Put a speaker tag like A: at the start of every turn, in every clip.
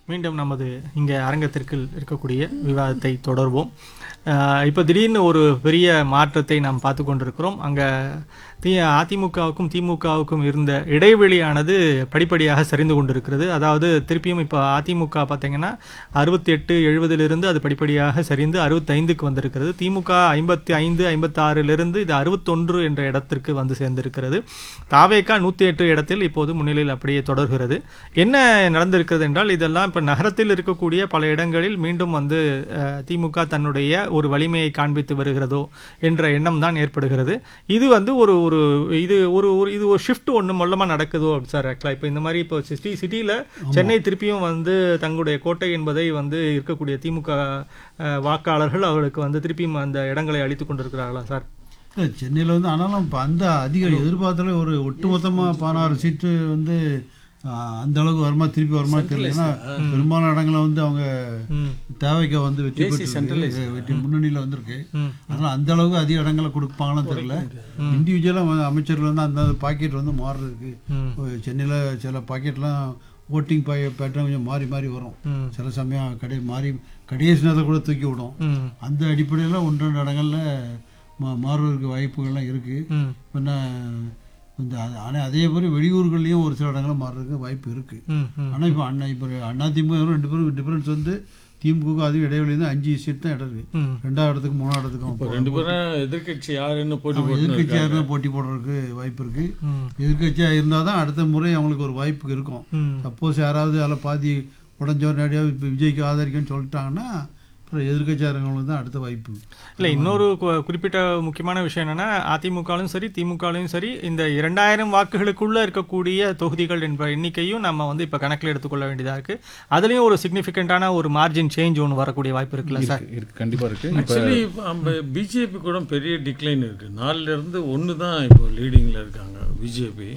A: மீண்டும் நமது இங்கே அரங்கத்திற்கு இருக்கக்கூடிய விவாதத்தை தொடர்வோம். இப்போ திடீர்னு ஒரு பெரிய மாற்றத்தை நாம் பார்த்து கொண்டிருக்கிறோம். அங்கே அதிமுகவுக்கும் திமுகவுக்கும் இருந்த இடைவெளியானது படிப்படியாக சரிந்து கொண்டிருக்கிறது. அதாவது திருப்பியும் இப்போ அதிமுக பார்த்தீங்கன்னா 68 70 அது படிப்படியாக சரிந்து 65க்கு வந்திருக்கிறது. திமுக 55 56 இது 61 என்ற இடத்திற்கு வந்து சேர்ந்திருக்கிறது. தாவேகா 108 இடத்தில் இப்போது முன்னிலையில் அப்படியே தொடர்கிறது. என்ன நடந்திருக்கிறது என்றால், இதெல்லாம் இப்போ நகரத்தில் இருக்கக்கூடிய பல இடங்களில் மீண்டும் வந்து திமுக தன்னுடைய ஒரு வலிமையை காண்பித்து வருகிறதோ என்ற எண்ணம் தான் ஏற்படுகிறது. இது வந்து இது ஒரு ஷிஃப்ட் ஒன்று மொல்லமாக நடக்குதோ சார். ஆக்சுவலாக இப்போ இந்த மாதிரி இப்போ சிட்டியில் சென்னை திருப்பியும் வந்து தங்களுடைய கோட்டை என்பதை வந்து இருக்கக்கூடிய திமுக வாக்காளர்கள் அவர்களுக்கு வந்து திருப்பியும் அந்த இடங்களை அளித்து கொண்டிருக்கிறார்களா சார்?
B: சென்னையில் வந்து ஆனாலும் இப்போ அந்த அதிக எதிர்பார்த்தாலே ஒரு ஒட்டுமொத்தமாக 16 சீட்டு வந்து அந்த அளவுக்கு வருமா திருப்பி வருமா தெரியல. ஏன்னா பெரும்பாலான இடங்களை வந்து அவங்க தேவைக்கு வந்து வெற்றி முன்னணியில் வந்திருக்கு. அதனால அந்த அளவுக்கு அதிக இடங்களை கொடுப்பாங்கன்னு தெரியல. இண்டிவிஜுவலாக அமைச்சர்கள் வந்து அந்த பாக்கெட் வந்து மாறுறதுக்கு சென்னையில் சில பாக்கெட்லாம் ஓட்டிங் பேட்டர்ன் கொஞ்சம் மாறி மாறி வரும். சில சமயம் கடைசி நேரத்தில் கூட தூக்கி விடும். அந்த அடிப்படையில் 1-2 இடங்கள்ல மாறுவதற்கு வாய்ப்புகள்லாம் இருக்கு. என்ன ஆனால் அதே மாதிரி வெளியூர்கள்லையும் ஒரு சில இடங்களும் மாறுறதுக்கு வாய்ப்பு இருக்கு. ஆனால் இப்போ அதிமுக 2 பேரும் டிஃபரன்ஸ் வந்து திமுக அதிக இடைவெளி வந்து 5 சீட் தான் இடம் இருக்கு. 2ஆவது இடத்துக்கு 3ஆவது இடத்துக்கும்
C: 2 பேரும் எதிர்கட்சி யாருன்னு
B: போட்டி போடுறதுக்கு வாய்ப்பு இருக்கு. எதிர்கட்சியா இருந்தால் தான் அடுத்த முறை அவங்களுக்கு ஒரு வாய்ப்பு இருக்கும். சப்போஸ் யாராவது அதில் பாதி உடஞ்சவர் நேரடியாக இப்போ விஜய்க்கு ஆதரிக்கன்னு சொல்லிட்டாங்கன்னா எதிர்கட்சியாளர்களுக்கு தான் அடுத்த வாய்ப்பு.
A: இல்லை, இன்னொரு குறிப்பிட்ட முக்கியமான விஷயம் என்னன்னா, அதிமுகலும் சரி திமுகலையும் சரி இந்த 2000 வாக்குகளுக்குள்ள இருக்கக்கூடிய தொகுதிகள் என்ற எண்ணிக்கையும் நம்ம வந்து இப்போ கணக்கில் எடுத்துக்கொள்ள வேண்டியதாக இருக்கு. அதுலேயும் ஒரு சிக்னிஃபிகண்டான ஒரு மார்ஜின் சேஞ்ச் ஒன்று வரக்கூடிய வாய்ப்பு இருக்குல்ல சார்?
C: இருக்கு, கண்டிப்பாக இருக்கு. ஆக்சுவலி பிஜேபி கூட பெரிய டிக்ளைன் இருக்கு. 4லேருந்து 1 தான் இப்போ லீடிங்கில் இருக்காங்க பிஜேபி.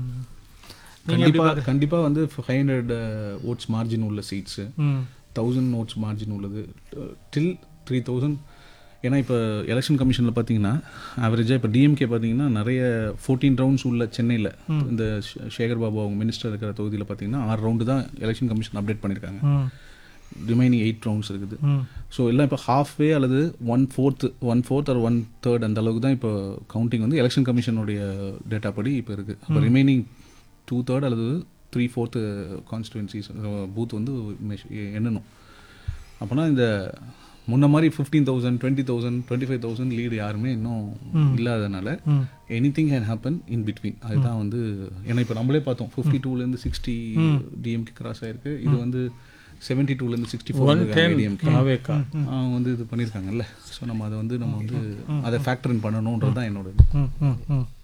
D: கண்டிப்பாக வந்து 500 votes மார்ஜின் உள்ள சீட்ஸு, 1000 votes மார்ஜின் உள்ளது, டில் 3000. ஏன்னா இப்போ எலெக்ஷன் கமிஷனில் பார்த்தீங்கன்னா ஆவரேஜாக இப்போ டிஎம்கே பார்த்தீங்கன்னா நிறைய 14 ரவுண்ட்ஸ் உள்ள சென்னையில் இந்த சேகர் பாபு அவங்க மினிஸ்டர் இருக்கிற தொகுதியில் பார்த்தீங்கன்னா 6 ரவுண்டு தான் எலெக்ஷன் கமிஷன் அப்டேட் பண்ணியிருக்காங்க. ரிமைனிங் 8 ரவுண்ட்ஸ் இருக்குது. ஸோ எல்லாம் இப்போ ஹாஃப்வே அல்லது 1/4 or 1/3 அந்த அளவுக்கு தான் இப்போ கவுண்டிங் வந்து எலெக்ஷன் கமிஷனுடைய டேட்டா படி இப்போ இருக்குது. அப்போ ரிமைனிங் 2/3 அல்லது 3/4 கான்ஸ்டிடுவன்சிஸ் பூத் வந்து எண்ணணும். அப்போனா இந்த முன்ன மாதிரி 15,000 20,000 25,000 லீடு யாருமே இன்னும் இல்லாதனால anything can happen in between. அதுதான் வந்து ஏன்னா இப்போ நம்மளே பார்த்தோம் 52லேருந்து 60 டிஎம்கே கிராஸ் ஆயிருக்கு. இது வந்து 72லேருந்து 64 டிஎம்கே அவங்க வந்து இது பண்ணியிருக்காங்கல்ல. ஸோ நம்ம அதை வந்து அதை ஃபேக்டர் இன் பண்ணணுன்றது தான் என்னோட